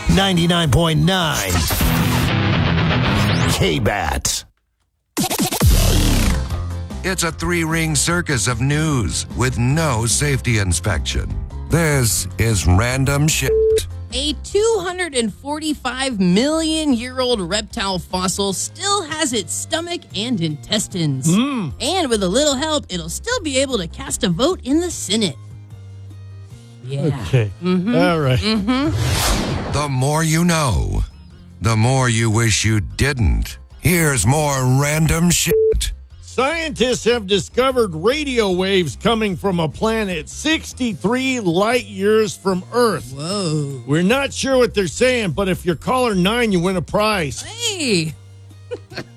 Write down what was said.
99.9 K-Bat. It's a three-ring circus of news with no safety inspection. This is Random Shit. A 245 million year old reptile fossil still has its stomach and intestines. And with a little help, it'll still be able to cast a vote in the Senate. Yeah. Okay. All right. The more you know, the more you wish you didn't. Here's more Random Shit. Scientists have discovered radio waves coming from a planet 63 light years from Earth. Whoa. We're not sure what they're saying, but if you're caller 9, you win a prize. Hey.